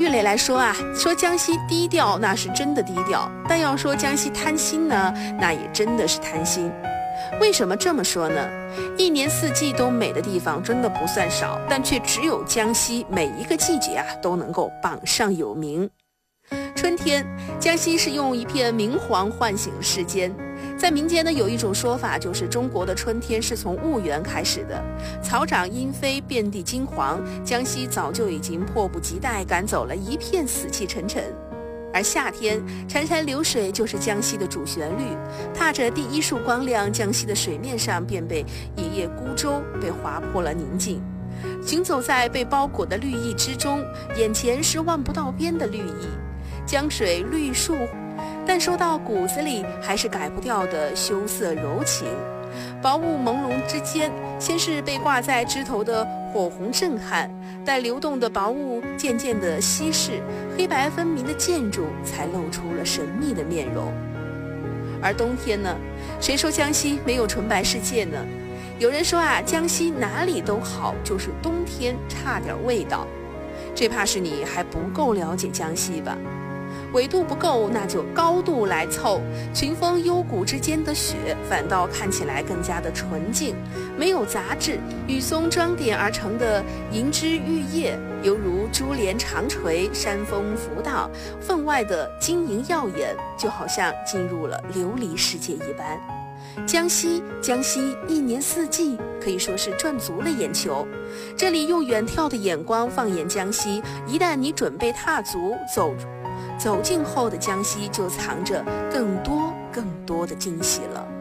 类来说啊，说江西低调那是真的低调，但要说江西贪心呢，那也真的是贪心。为什么这么说呢？一年四季都美的地方真的不算少，但却只有江西每一个季节啊都能够榜上有名。春天，江西是用一片明黄唤醒世间。在民间呢，有一种说法，就是中国的春天是从婺源开始的，草长莺飞，遍地金黄，江西早就已经迫不及待赶走了一片死气沉沉。而夏天，潺潺流水就是江西的主旋律，踏着第一束光亮，江西的水面上便被一叶孤舟被划破了宁静。行走在被包裹的绿意之中，眼前是望不到边的绿意，江水绿树，但说到骨子里还是改不掉的羞涩柔情。薄雾朦胧之间，先是被挂在枝头的火红震撼，待流动的薄雾渐渐地稀释，黑白分明的建筑才露出了神秘的面容。而冬天呢？谁说江西没有纯白世界呢？有人说啊，江西哪里都好，就是冬天差点味道。这怕是你还不够了解江西吧。纬度不够，那就高度来凑。群峰幽谷之间的雪，反倒看起来更加的纯净，没有杂质。雨松装点而成的银枝玉叶，犹如珠帘长垂，山峰浮荡，分外的晶莹耀眼，就好像进入了琉璃世界一般。江西一年四季可以说是赚足了眼球。这里用远眺的眼光放眼江西，一旦你准备踏足走进后的江西，就藏着更多的惊喜了。